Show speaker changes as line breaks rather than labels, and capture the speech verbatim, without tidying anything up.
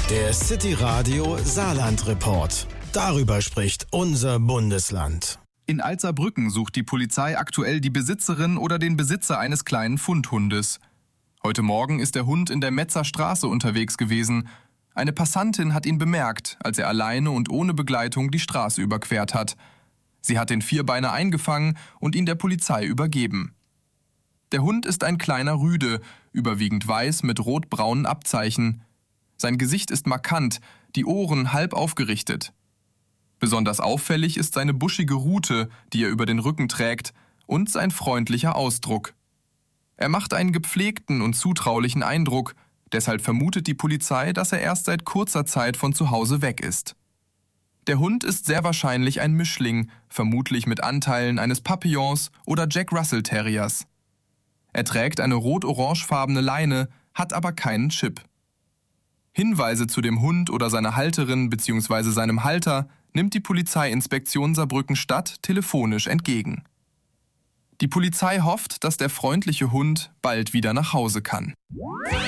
Der City Radio Saarland Report. Darüber spricht unser Bundesland.
In Alt-Saarbrücken sucht die Polizei aktuell die Besitzerin oder den Besitzer eines kleinen Fundhundes. Heute Morgen ist der Hund in der Metzer Straße unterwegs gewesen. Eine Passantin hat ihn bemerkt, als er alleine und ohne Begleitung die Straße überquert hat. Sie hat den Vierbeiner eingefangen und ihn der Polizei übergeben. Der Hund ist ein kleiner Rüde, überwiegend weiß mit rot-braunen Abzeichen. Sein Gesicht ist markant, die Ohren halb aufgerichtet. Besonders auffällig ist seine buschige Rute, die er über den Rücken trägt, und sein freundlicher Ausdruck. Er macht einen gepflegten und zutraulichen Eindruck, deshalb vermutet die Polizei, dass er erst seit kurzer Zeit von zu Hause weg ist. Der Hund ist sehr wahrscheinlich ein Mischling, vermutlich mit Anteilen eines Papillons oder Jack Russell Terriers. Er trägt eine rot-orangefarbene Leine, hat aber keinen Chip. Hinweise zu dem Hund oder seiner Halterin bzw. seinem Halter nimmt die Polizeiinspektion Saarbrücken-Stadt telefonisch entgegen. Die Polizei hofft, dass der freundliche Hund bald wieder nach Hause kann.